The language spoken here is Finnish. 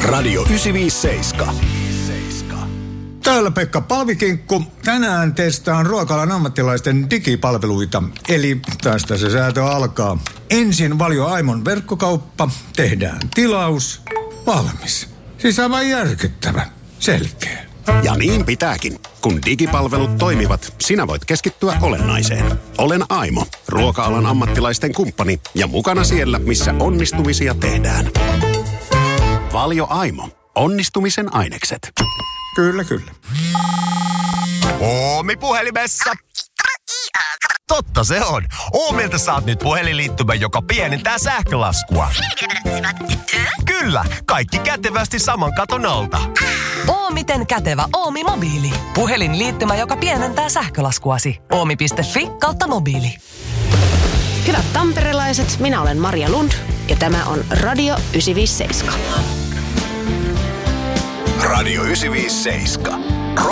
Radio 957. Täällä Pekka Paavikinkku. Tänään testaan ruoka-alan ammattilaisten digipalveluita. Eli tästä se säätö alkaa. Ensin Valio Aimon verkkokauppa. Tehdään tilaus. Valmis. Siis aivan järkyttävä. Selkeä. Ja niin pitääkin. Kun digipalvelut toimivat, sinä voit keskittyä olennaiseen. Olen Aimo, ruoka-alan ammattilaisten kumppani ja mukana siellä, missä onnistumisia tehdään. Valio Aimo. Onnistumisen ainekset. Kyllä, kyllä. Oomi puhelimessa. Totta se on. Oomilta saat nyt puhelinliittymän, joka pienentää sähkölaskua. Kyllä, kaikki kätevästi saman katon alta. Miten kätevä Oomi mobiili. Puhelinliittymä, joka pienentää sähkölaskuasi. Oomi.fi/mobiili. Hyvät tamperelaiset, minä olen Maria Lund ja tämä on Radio 957. Radio 957.